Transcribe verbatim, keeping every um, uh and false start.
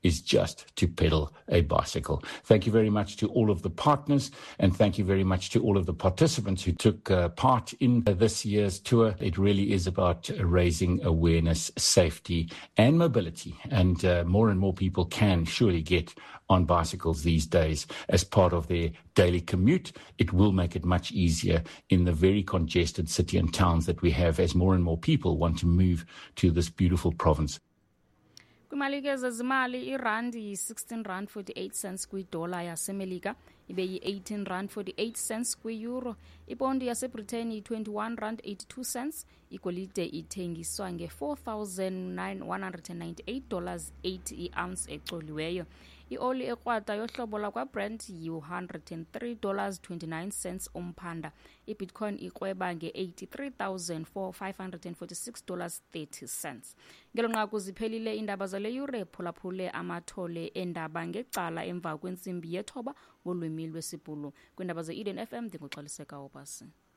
is just to pedal a bicycle. Thank you very much to all of the partners, and thank you very much to all of the participants who took uh, part in uh, this year's tour. It really is about uh, raising awareness, safety, and mobility, and uh, more and more people can surely get on bicycles these days as part of their daily commute. It will make it much easier in the very congested city and towns that we have as more and more people want to move to this beautiful province. Kwimali ke zezimali irandi sixteen rand forty-eight cents kwi-dollar yasemelika, ibe yi-eighteen rand forty-eight cents kwi-euro, ipondi yaseBritani twenty-one rand eighty-two cents, igolide ithengiswa nge-four thousand one hundred ninety-eight dollars eighty i-ounce ecoliweyo. I-oli ekrwada yohlobo lakwa-Brent yi-one hundred three dollars twenty-nine cents umphanda. I-Bitcoin ikrweba nge-eighty-three thousand five hundred forty-six dollars thirty cents. Ngelo nqaku ziphelile indaba zale yure, phulaphule amathole endaba ngecala emva kwentsimbi yethoba ngolwimi lwesiBhulu. Kwindaba ze-Eden F M ndinguxoliseka opasi.